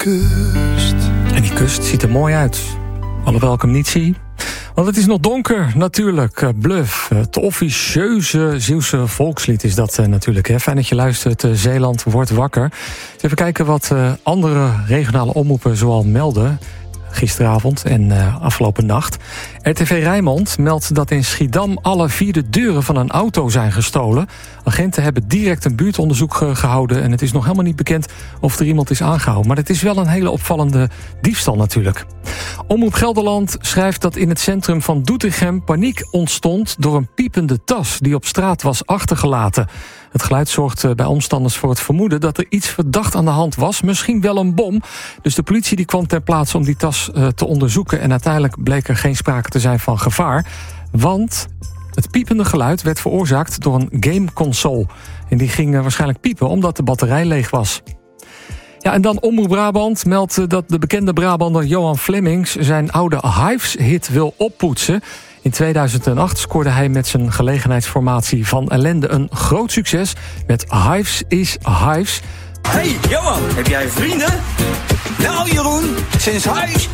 kust. En die kust ziet er mooi uit. Alhoewel ik hem niet zie. Want het is nog donker, natuurlijk. Bluff, het officieuze Zeeuwse volkslied is dat natuurlijk. Hè. Fijn dat je luistert. Zeeland wordt wakker. Dus even kijken wat andere regionale omroepen zoal melden. Gisteravond en afgelopen nacht. RTV Rijnmond meldt dat in Schiedam alle 4 de deuren van een auto zijn gestolen. Agenten hebben direct een buurtonderzoek gehouden en het is nog helemaal niet bekend of er iemand is aangehouden. Maar het is wel een hele opvallende diefstal natuurlijk. Omroep Gelderland schrijft dat in het centrum van Doetinchem paniek ontstond door een piepende tas die op straat was achtergelaten. Het geluid zorgt bij omstanders voor het vermoeden dat er iets verdacht aan de hand was. Misschien wel een bom. Dus de politie die kwam ter plaatse om die tas te onderzoeken. En uiteindelijk bleek er geen sprake te zijn van gevaar. Want het piepende geluid werd veroorzaakt door een gameconsole. En die ging waarschijnlijk piepen omdat de batterij leeg was. Ja, en dan Omroep Brabant meldt dat de bekende Brabander Johan Flemings zijn oude Hives-hit wil oppoetsen. In 2008 scoorde hij met zijn gelegenheidsformatie Van Ellende een groot succes met Hives is Hives. Hey Johan, heb jij vrienden? Nou Jeroen, sinds Hives